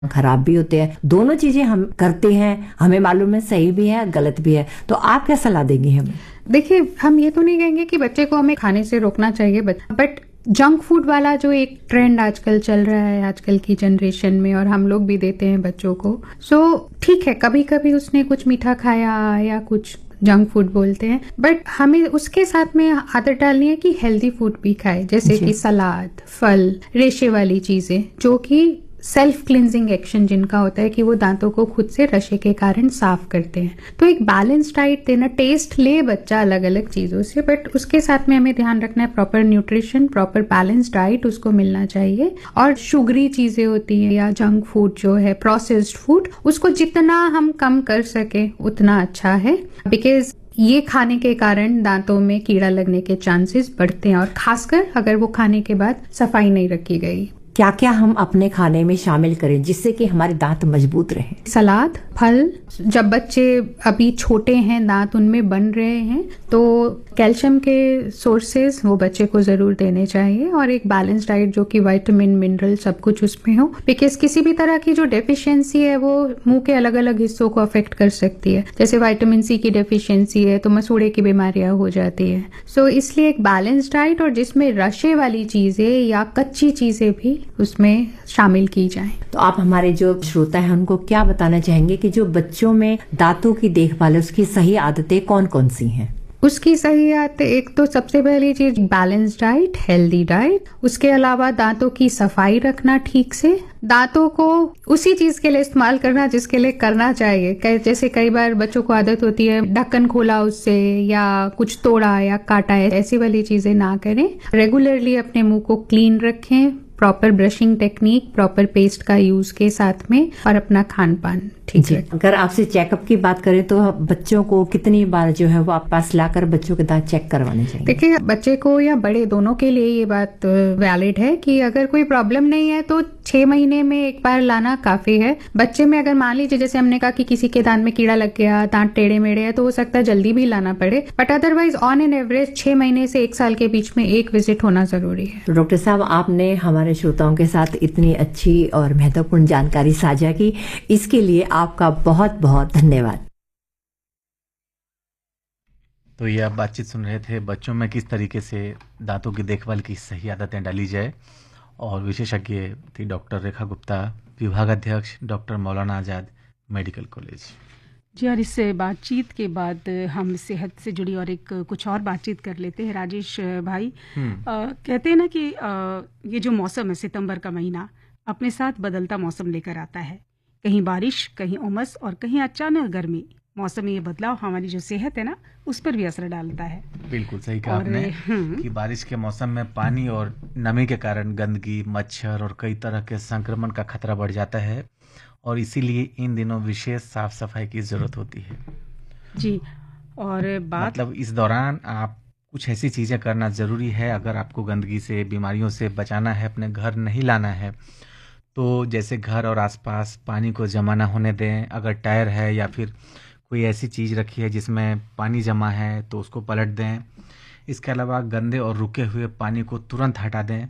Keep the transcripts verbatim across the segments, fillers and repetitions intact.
खराब भी होते हैं, दोनों चीजें हम करते हैं, हमें मालूम है सही भी है गलत भी है, तो आप क्या सलाह देंगी हमें? देखिए, हम ये तो नहीं कहेंगे कि बच्चे को हमें खाने से रोकना चाहिए, बट जंक फूड वाला जो एक ट्रेंड आजकल चल रहा है आजकल की जनरेशन में, और हम लोग भी देते हैं बच्चों को, सो ठीक है, कभी कभी उसने कुछ मीठा खाया या कुछ जंक फूड बोलते हैं, बट हमें उसके साथ में आदत डालनी है कि हेल्दी फूड भी खाए, जैसे कि सलाद, फल, रेशे वाली चीजें, जो कि सेल्फ क्लिनजिंग एक्शन जिनका होता है कि वो दांतों को खुद से रशे के कारण साफ करते हैं। तो एक बैलेंस डाइट देना, टेस्ट ले बच्चा अलग अलग चीजों से, बट उसके साथ में हमें ध्यान रखना है proper nutrition, proper balance diet उसको मिलना चाहिए। और शुगरी चीजें होती है या जंक फूड जो है, प्रोसेस्ड फूड, उसको जितना हम कम कर सके उतना अच्छा है, बिकॉज ये खाने के कारण दांतों में कीड़ा लगने के चांसेस बढ़ते हैं, और खासकर अगर वो खाने के बाद सफाई नहीं रखी गई। क्या क्या हम अपने खाने में शामिल करें जिससे कि हमारे दांत मजबूत रहें? सलाद, फल, जब बच्चे अभी छोटे हैं, दांत उनमें बन रहे हैं, तो कैल्शियम के सोर्सेज वो बच्चे को जरूर देने चाहिए, और एक बैलेंस डाइट जो कि विटामिन, मिनरल सब कुछ उसमें हो, बिकॉज किसी भी तरह की जो डेफिशिएंसी है वो मुंह के अलग अलग हिस्सों को अफेक्ट कर सकती है। जैसे विटामिन सी की डेफिशिएंसी है तो मसूड़े की बीमारियां हो जाती है। सो so, इसलिए एक बैलेंस डाइट, और जिसमें रशे वाली चीजें या कच्ची चीजें भी उसमें शामिल की जाएं। तो आप हमारे जो श्रोता हैं उनको क्या बताना चाहेंगे कि जो बच्चों में दांतों की देखभाल है उसकी सही आदतें कौन कौन सी हैं? उसकी सही आदतें, एक तो सबसे पहली चीज बैलेंस डाइट, हेल्दी डाइट, उसके अलावा दांतों की सफाई रखना ठीक से, दांतों को उसी चीज के लिए इस्तेमाल करना जिसके लिए करना चाहिए। जैसे कई बार बच्चों को आदत होती है ढक्कन खोला उससे या कुछ तोड़ा या काटा है, ऐसी वाली चीजें ना करें। रेगुलरली अपने मुंह को क्लीन रखें, proper brushing technique, proper paste का यूज के साथ में, और अपना खान पान ठीक है। अगर आपसे चेकअप की बात करें तो बच्चों को कितनी बार जो है वो आप पास लाकर बच्चों के दांत चेक करवाने चाहिए? देखिए, बच्चे को या बड़े दोनों के लिए ये बात वैलिड है कि अगर कोई प्रॉब्लम नहीं है तो छह महीने में एक बार लाना काफी है। बच्चे में अगर मान लीजिए जैसे हमने कहा कि किसी के दांत में कीड़ा लग गया, दांत टेढ़े मेढ़े है, तो हो सकता है जल्दी भी लाना पड़े, but otherwise on an average छह महीने से एक साल के बीच में एक विजिट होना जरूरी है। तो डॉक्टर साहब, आपने हमारे श्रोताओं के साथ इतनी अच्छी और महत्वपूर्ण जानकारी साझा की, इसके लिए आपका बहुत बहुत धन्यवाद। तो ये आप बातचीत सुन रहे थे बच्चों में किस तरीके से दांतों की देखभाल की सही आदतें डाली जाए, और विशेषज्ञ थी डॉक्टर रेखा गुप्ता, विभागाध्यक्ष डॉक्टर मौलाना आज़ाद मेडिकल कॉलेज। जी, और इस बातचीत के बाद हम सेहत से जुड़ी और एक कुछ और बातचीत कर लेते हैं। राजेश भाई, आ, कहते हैं ना कि आ, ये जो मौसम है, सितंबर का महीना अपने साथ बदलता मौसम लेकर आता है, कहीं बारिश, कहीं उमस और कहीं अचानक गर्मी। मौसम में ये बदलाव हमारी जो सेहत है ना उस पर भी असर डालता है। बिल्कुल सही कहा आपने कि बारिश के मौसम में पानी और नमी के कारण गंदगी, मच्छर और कई तरह के संक्रमण का खतरा बढ़ जाता है, और इसीलिए इन दिनों विशेष साफ सफाई की जरूरत होती है। जी, और बात मतलब इस दौरान आप कुछ ऐसी चीजें करना जरूरी है अगर आपको गंदगी से, बीमारियों से बचाना है, अपने घर नहीं लाना है। तो जैसे घर और आसपास पानी को जमा ना होने दें। अगर टायर है या फिर कोई ऐसी चीज़ रखी है जिसमें पानी जमा है तो उसको पलट दें। इसके अलावा गंदे और रुके हुए पानी को तुरंत हटा दें।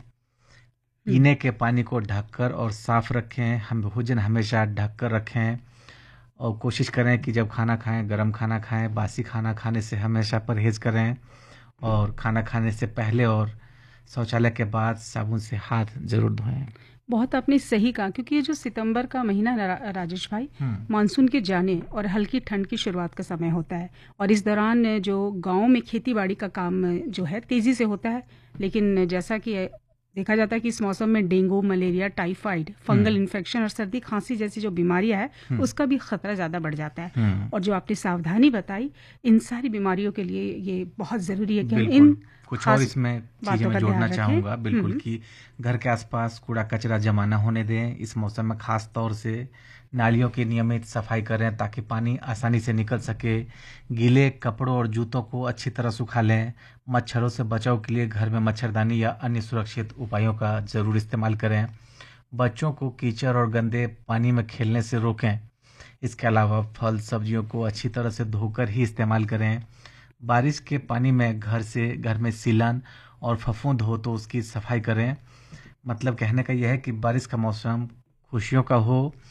पीने के पानी को ढककर और साफ रखें। हम भोजन हमेशा ढककर रखें, और कोशिश करें कि जब खाना खाएं गर्म खाना खाएं। बासी खाना खाने से हमेशा परहेज करें, और खाना खाने से पहले और शौचालय के बाद साबुन से हाथ जरूर धोएं। बहुत आपने सही कहा, क्योंकि ये जो सितंबर का महीना है रा, राजेश भाई, मानसून के जाने और हल्की ठंड की शुरुआत का समय होता है, और इस दौरान जो गांव में खेती बाड़ी का काम जो है तेजी से होता है। लेकिन जैसा कि देखा जाता है कि इस मौसम में dengue, malaria, typhoid, fungal infection और सर्दी खांसी जैसी जो बीमारियां है उसका भी खतरा ज़्यादा बढ़ जाता है। और जो आपने सावधानी बताई, इन सारी बीमारियों के लिए ये बहुत ज़रूरी है कि हम इन कुछ और इसमें चीज़ें मैं जोड़ना चाहूँगा। बिल्कुल कि घर के आसपास कूड़ा कचरा जमा न होने दें। इस मौसम में खास तौर से नालियों की नियमित सफाई करें ताकि पानी आसानी से निकल सके। गीले कपड़ों और जूतों को अच्छी तरह सुखा लें। मच्छरों से बचाव के लिए घर में मच्छरदानी या अन्य सुरक्षित उपायों का ज़रूर इस्तेमाल करें। बच्चों को कीचड़ और गंदे पानी में खेलने से रोकें। इसके अलावा फल सब्जियों को अच्छी तरह से धोकर ही इस्तेमाल करें। बारिश के पानी में घर से घर में सीलन और फफूंद हो तो उसकी सफाई करें। मतलब कहने का यह है कि बारिश का मौसम खुशियों का हो